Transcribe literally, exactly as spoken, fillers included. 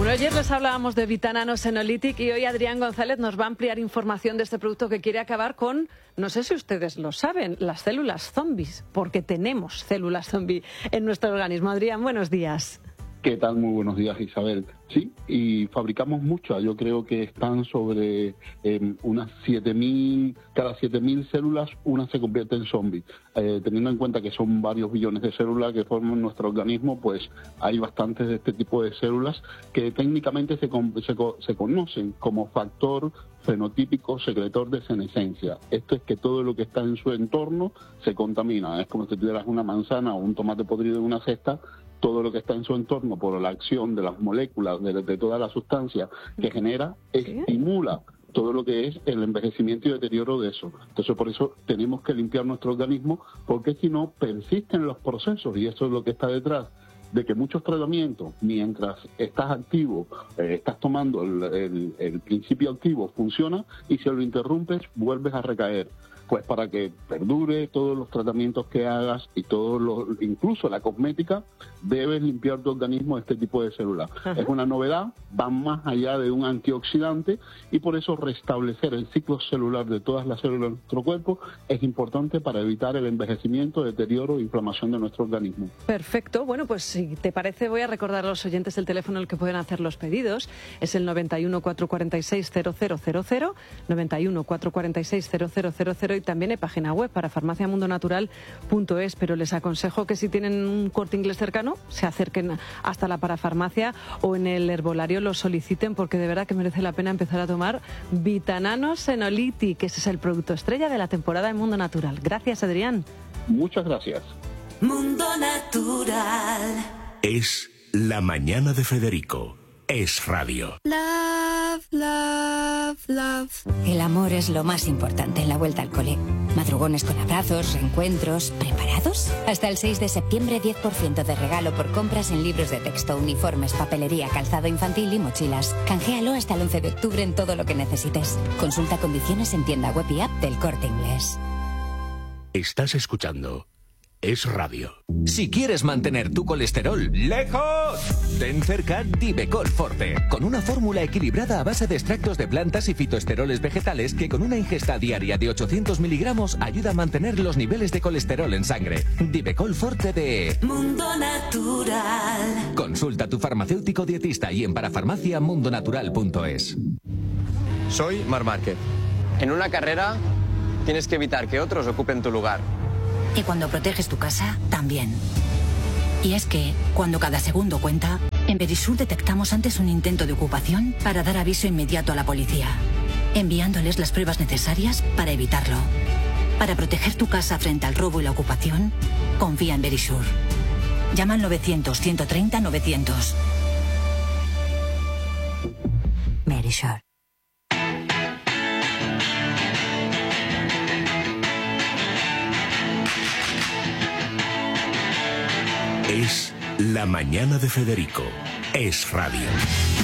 Bueno, ayer les hablábamos de Vitanano Senolytic y hoy Adrián González nos va a ampliar información de este producto que quiere acabar con, no sé si ustedes lo saben, las células zombies, porque tenemos células zombie en nuestro organismo. Adrián, buenos días. ¿Qué tal? Muy buenos días, Isabel. Sí, y fabricamos muchas. Yo creo que están sobre eh, unas siete mil, cada siete mil células, una se convierte en zombie. Eh, teniendo en cuenta que son varios billones de células que forman nuestro organismo, pues hay bastantes de este tipo de células que técnicamente se, se, se conocen como factor fenotípico secretor de senescencia. Esto es que todo lo que está en su entorno se contamina. Es como si tuvieras una manzana o un tomate podrido en una cesta. Todo lo que está en su entorno, por la acción de las moléculas, de, de toda la sustancia que genera, estimula todo lo que es el envejecimiento y deterioro de eso. Entonces, por eso tenemos que limpiar nuestro organismo, porque si no, persisten los procesos, y eso es lo que está detrás de que muchos tratamientos, mientras estás activo, eh, estás tomando el, el, el principio activo, funciona, y si lo interrumpes, vuelves a recaer. Pues para que perdure todos los tratamientos que hagas y todos los, incluso la cosmética, debes limpiar tu organismo de este tipo de células. Ajá. Es una novedad, va más allá de un antioxidante, y por eso restablecer el ciclo celular de todas las células de nuestro cuerpo es importante para evitar el envejecimiento, deterioro e inflamación de nuestro organismo. Perfecto. Bueno, pues si te parece, voy a recordar a los oyentes el teléfono al que pueden hacer los pedidos. Es el noventa y uno, cuatrocientos cuarenta y seis, cero cero cero cero, noventa y uno, cuatrocientos cuarenta y seis, cero cero cero cero, y también hay página web para farmacia mundo natural punto es, pero les aconsejo que si tienen un Corte Inglés cercano, se acerquen hasta la parafarmacia o en el herbolario lo soliciten, porque de verdad que merece la pena empezar a tomar Vitanano Senolytic, que ese es el producto estrella de la temporada de Mundo Natural. Gracias, Adrián. Muchas gracias. Mundo Natural. Es la mañana de Federico. Es radio. Love, love, love. El amor es lo más importante en la vuelta al cole. Madrugones con abrazos, reencuentros. ¿Preparados? Hasta el seis de septiembre, diez por ciento de regalo por compras en libros de texto, uniformes, papelería, calzado infantil y mochilas. Canjéalo hasta el once de octubre en todo lo que necesites. Consulta condiciones en tienda web y app del Corte Inglés. Estás escuchando Es Radio. Si quieres mantener tu colesterol lejos, ten cerca Divecol Forte, con una fórmula equilibrada a base de extractos de plantas y fitoesteroles vegetales que con una ingesta diaria de ochocientos miligramos ayuda a mantener los niveles de colesterol en sangre. Divecol Forte de Mundo Natural. Consulta a tu farmacéutico dietista y en parafarmacia mundo natural punto es. Soy Mar Márquez. En una carrera tienes que evitar que otros ocupen tu lugar. Y cuando proteges tu casa, también. Y es que, cuando cada segundo cuenta, en Verisur detectamos antes un intento de ocupación para dar aviso inmediato a la policía, enviándoles las pruebas necesarias para evitarlo. Para proteger tu casa frente al robo y la ocupación, confía en Verisur. Llama al novecientos, ciento treinta, novecientos. Verisur. Es la mañana de Federico. Es radio.